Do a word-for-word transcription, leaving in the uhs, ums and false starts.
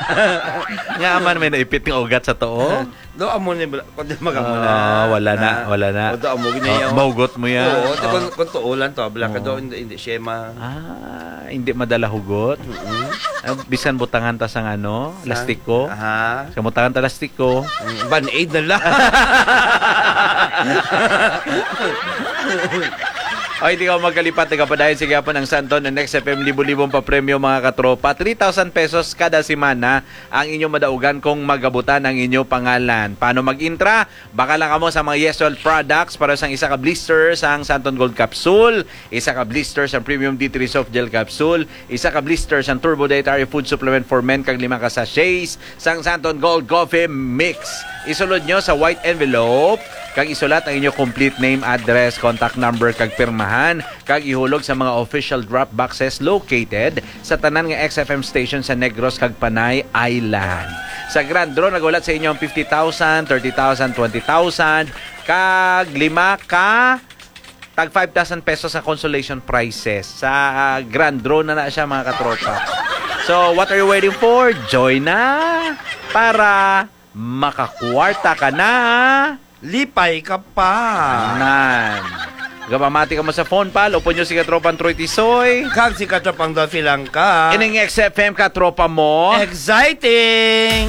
Nga man may naipit ng ugat sa too. Do amo ni kun di magamuna. Ah, wala na, wala na. O do amo gini. Oh, maugot mo yan. Oo, Oh. kung kung tuulan to, bala ka Oo. do hindi hindi siya ma. Ah, hindi madala hugot. Mm-mm. Ah, bisan butangan ta sang ano, lastiko. Aha. Sa butangan ta lastiko. Mm, Band-aid na lang. Ay, hindi ka magkalipat. Nagapadahin sige po ng Santon ng Next F M. Libo-libong pa premyo mga katropa. three thousand pesos kada semana ang inyong madaugan kung magabutan ang inyong pangalan. Paano mag-intra? Baka lang kamo sa mga Yeswell products para sa isa ka blister sa Santon Gold Capsule, isa ka blister sa Premium D three Soft Gel Capsule, isa ka blister sa Turbo Dietary Food Supplement for Men kag lima ka sachets sa Santon Gold Coffee Mix. Isulod nyo sa white envelope kag isulat ang inyong complete name, address, contact number kag pirmahan kag ihulog sa mga official drop boxes located sa tanan nga X F M station sa Negros kag Panay Island. Sa Grand Draw nagulat sa inyo ang fifty thousand, thirty thousand, twenty thousand kag lima ka tag five thousand pesos sa consolation prizes. Sa uh, Grand Draw na na siya mga katropa. So what are you waiting for? Join na para makakwarta ka na. Lipay ka pa. Nan. Gapamati ka mo sa phone pal. Upo nyo si Katropan Troy Tisoy. Kag si Katropang Dolphy lang ka. Ining X F M Katropa mo. Exciting!